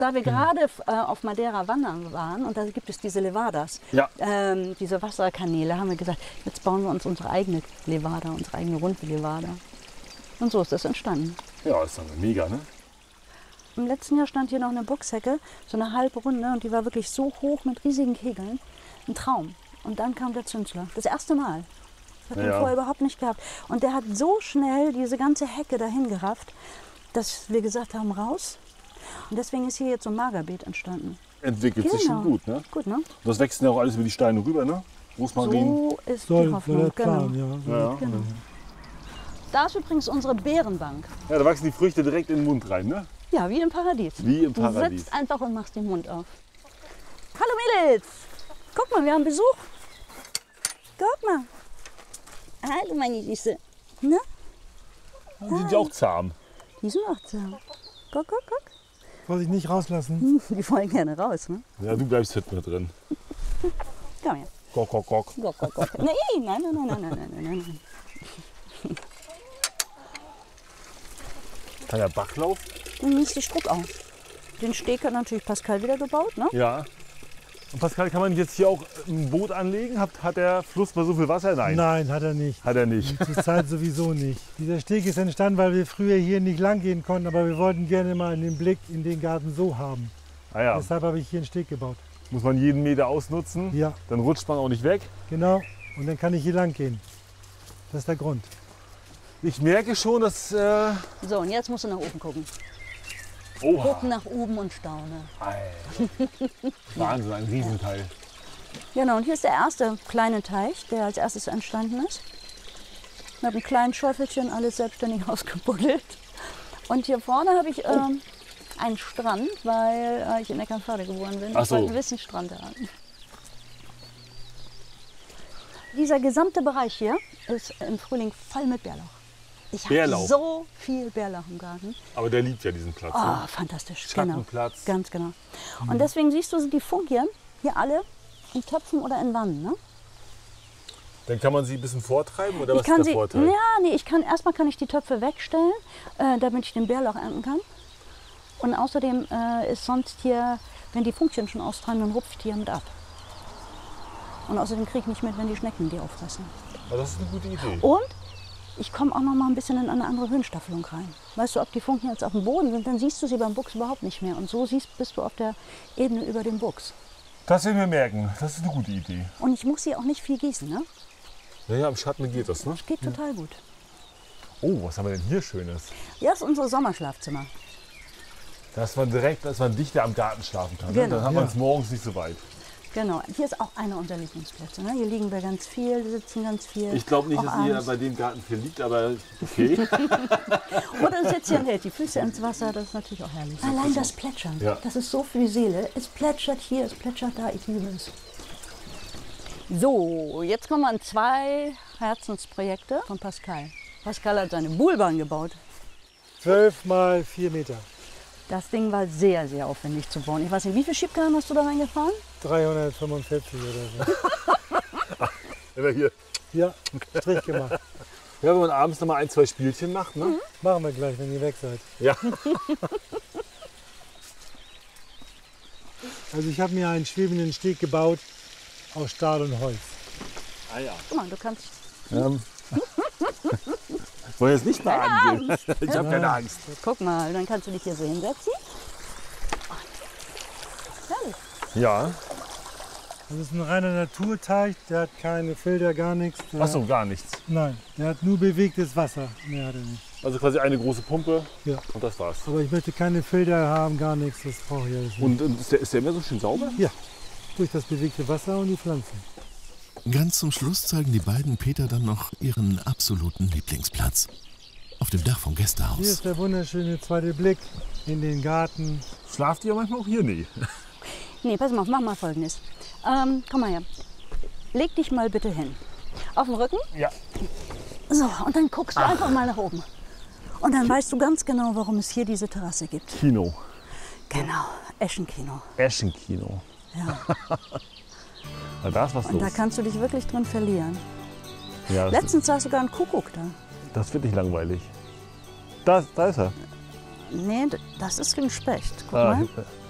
Da wir gerade auf Madeira wandern waren und da gibt es diese Levadas, Ja. diese Wasserkanäle, haben wir gesagt, jetzt bauen wir uns unsere eigene Levada, unsere eigene runde Levada. Und so ist das entstanden. Ja, ist dann mega, ne? Im letzten Jahr stand hier noch eine Buchshecke, so eine halbe Runde, und die war wirklich so hoch mit riesigen Kegeln. Ein Traum. Und dann kam der Zünsler. Das erste Mal. Das hat Ja. man vorher überhaupt nicht gehabt. Und der hat so schnell diese ganze Hecke dahin gerafft, dass wir gesagt haben, raus. Und deswegen ist hier jetzt so ein Magerbeet entstanden. Entwickelt sich schon gut, ne? Gut, ne? Das wächst ja auch alles über die Steine rüber, ne? Rosmarin. So ist die Soll Hoffnung. der Genau. Plan, ja. Ja. Genau. Da ist übrigens unsere Beerenbank. Ja, da wachsen die Früchte direkt in den Mund rein, ne? Ja, wie im Paradies. Wie im Du Paradies. sitzt einfach und machst den Mund auf. Hallo Mädels! Guck mal, wir haben Besuch. Guck mal. Hallo meine Süße. Na? Die sind ja auch zahm. Die sind auch zahm. Guck, guck, guck. Vorsicht, nicht rauslassen. Die wollen gerne raus, ne? Ja, du bleibst hinten mit drin. Komm her. Kock, kock, kock. Guck, guck, guck. Nee, nein, nein, nein, nein, nein, nein, nein, nein. Kleiner Bachlauf. Und hier ist die Struck auf. Den Steg hat natürlich Pascal wieder gebaut, ne? Ja. Und Pascal, kann man jetzt hier auch ein Boot anlegen? Hat der Fluss mal so viel Wasser? Nein. Nein, hat er nicht. Hat er nicht. Zur Zeit sowieso nicht. Dieser Steg ist entstanden, weil wir früher hier nicht lang gehen konnten, aber wir wollten gerne mal den Blick in den Garten so haben. Ah ja. Deshalb habe ich hier einen Steg gebaut. Muss man jeden Meter ausnutzen. Ja, Dann rutscht man auch nicht weg. genau. Und dann kann ich hier lang gehen. Das ist der Grund. Ich merke schon, dass... So, und jetzt musst du nach oben gucken. Oha. Guck nach oben und staune. Alter. Wahnsinn, ein Riesenteil. Genau, und hier ist der erste kleine Teich, der als erstes entstanden ist. Mit einem kleinen Schäufelchen alles selbstständig ausgebuddelt. Und hier vorne habe ich einen Strand, weil ich in Eckernförde geboren bin. Ach Ich so. wollte einen gewissen Strand haben. Dieser gesamte Bereich hier ist im Frühling voll mit Bärlauch. Ich habe Bärlauch? so viel Bärlauch im Garten. Aber der liebt ja diesen Platz. Oh, Ne? fantastisch. Genau. Schattenplatz. Ganz genau. Und deswegen siehst du, sind die Funkien hier alle in Töpfen oder in Wannen. Ne? Dann kann man sie ein bisschen vortreiben oder was Ich kann ist der Vorteil? Ja, nee, erstmal kann ich die Töpfe wegstellen, damit ich den Bärlauch ernten kann. Und außerdem ist sonst hier, wenn die Funkchen schon austreiben, dann rupft die ja mit ab. Und außerdem kriege ich nicht mit, wenn die Schnecken die auffressen. Ja, das ist eine gute Idee. Und ich komme auch noch mal ein bisschen in eine andere Höhenstaffelung rein. Weißt du, ob die Funken jetzt auf dem Boden sind, dann siehst du sie beim Buchs überhaupt nicht mehr. Und so bist du auf der Ebene über dem Buchs. Das werden wir merken. Das ist eine gute Idee. Und ich muss sie auch nicht viel gießen, ne? Ja, im Schatten geht das, ne? Das geht total gut. Oh, was haben wir denn hier Schönes? Ja, das ist unser Sommerschlafzimmer. Dass man dichter am Garten schlafen kann. Ne? Genau. Dann hat man es morgens nicht so weit. Genau, hier ist auch einer unserer Lieblingsplätze. Ne? Hier liegen wir ganz viel, sitzen ganz viel. Ich glaube nicht, auch dass ihr abends. bei dem Garten viel liegt, aber okay. Oder sitzt hier und hält die Füße ins Wasser, das ist natürlich auch herrlich. Allein das Plätschern, Ja. das ist so für die Seele. Es plätschert hier, es plätschert da, ich liebe es. So, jetzt kommen wir an 2 Herzensprojekte von Pascal. Pascal hat seine Buhlbahn gebaut. 12 mal 4 Meter. Das Ding war sehr, sehr aufwendig zu bauen. Ich weiß nicht, wie viele Schiebkarren hast du da reingefahren? 345 oder so. Wenn wir hier. Ja, Strich gemacht. Ja, wenn man abends noch mal 1, 2 Spielchen macht, ne? Machen wir gleich, wenn ihr weg seid. Ja. Also ich habe mir einen schwebenden Steg gebaut aus Stahl und Holz. Ah ja. Guck mal, du kannst. Wollen jetzt nicht mal angehen. Ich habe keine Angst. Guck mal, dann kannst du dich hier so hinsetzen. Herrlich. Ja. Das ist ein reiner Naturteich, der hat keine Filter, gar nichts. Der, Ach so, gar nichts. Nein, der hat nur bewegtes Wasser. Mehr hat er nicht. Also quasi eine große Pumpe Ja. und das war's. Aber ich möchte keine Filter haben, gar nichts. Das brauche ich alles nicht. Und ist der immer so schön sauber? Ja, durch das bewegte Wasser und die Pflanzen. Ganz zum Schluss zeigen die beiden Peter dann noch ihren absoluten Lieblingsplatz. Auf dem Dach vom Hier Gästehaus. ist der wunderschöne zweite Blick in den Garten. Schlaft ihr manchmal auch hier? Nee. Nee, pass mal auf, mach mal Folgendes. Komm mal her. Leg dich mal bitte hin. Auf den Rücken. Ja. So, und dann guckst du einfach mal nach oben. Und dann weißt du ganz genau, warum es hier diese Terrasse gibt. Kino. Genau, Eschenkino. Eschenkino. Ja. Na, da ist was Und da los. kannst du dich wirklich drin verlieren. Ja, Letztens saß sogar ein Kuckuck da. das wird nicht langweilig. Da ist er. Nee, das ist ein Specht. Guck Ah, mal.